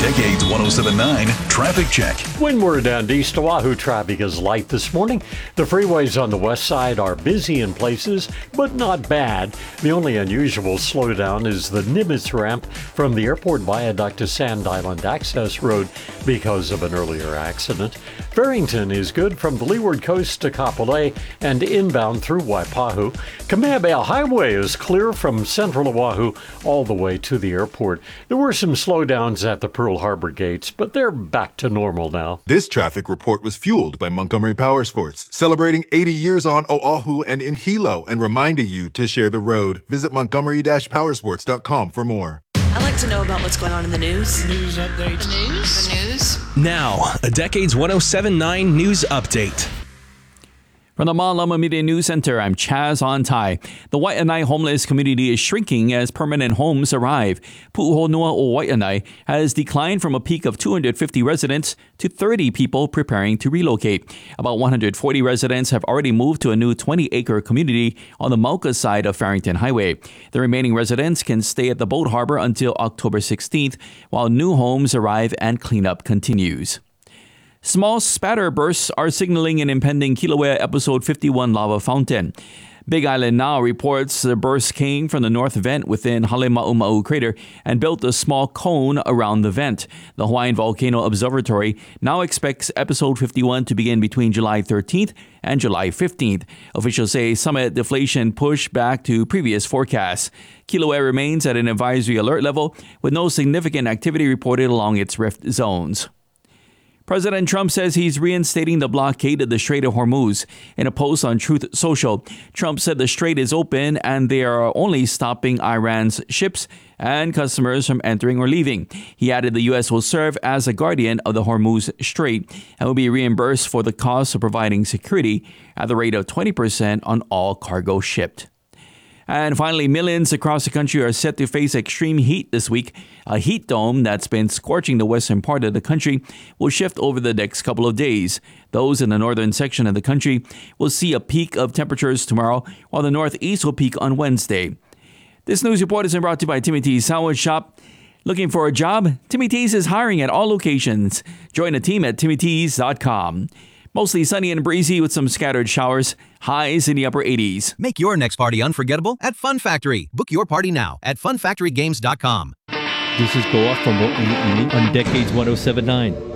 Decades 107.9 Traffic Check. Windward and East Oahu traffic is light this morning. The freeways on the west side are busy in places, but not bad. The only unusual slowdown is the Nimitz ramp from the airport viaduct to Sand Island Access Road because of an earlier accident. Farrington is good from the Leeward Coast to Kapolei and inbound through Waipahu. Kamehameha Highway is clear from central Oahu all the way to the airport. There were some slowdowns at the Pearl Harbor gates, but they're back to normal now. This traffic report was fueled by Montgomery Powersports, celebrating 80 years on Oahu and in Hilo and reminding you to share the road. Visit montgomery-powersports.com for more. I like to know about what's going on in the news. News updates. The news. Now, a Decades 107.9 News Update. From the Malama Media News Center, I'm Chaz Ontai. The Waianae homeless community is shrinking as permanent homes arrive. Pu'uhonua o Waianae has declined from a peak of 250 residents to 30 people preparing to relocate. About 140 residents have already moved to a new 20-acre community on the Mauka side of Farrington Highway. The remaining residents can stay at the boat harbor until October 16th, while new homes arrive and cleanup continues. Small spatter bursts are signaling an impending Kilauea Episode 51 lava fountain. Big Island Now reports the burst came from the north vent within Halema'uma'u crater and built a small cone around the vent. The Hawaiian Volcano Observatory now expects Episode 51 to begin between July 13th and July 15th. Officials say summit deflation pushed back to previous forecasts. Kilauea remains at an advisory alert level with no significant activity reported along its rift zones. President Trump says he's reinstating the blockade of the Strait of Hormuz. In a post on Truth Social, Trump said the strait is open and they are only stopping Iran's ships and customers from entering or leaving. He added the U.S. will serve as a guardian of the Hormuz Strait and will be reimbursed for the cost of providing security at the rate of 20% on all cargo shipped. And finally, millions across the country are set to face extreme heat this week. A heat dome that's been scorching the western part of the country will shift over the next couple of days. Those in the northern section of the country will see a peak of temperatures tomorrow, while the northeast will peak on Wednesday. This news report is brought to you by Timmy T's Sandwich Shop. Looking for a job? Timmy T's is hiring at all locations. Join the team at timmyts.com. Mostly sunny and breezy with some scattered showers. Highs in the upper 80s. Make your next party unforgettable at Fun Factory. Book your party now at funfactorygames.com. This is Goa from Mo'ili'ili on Decades 107.9.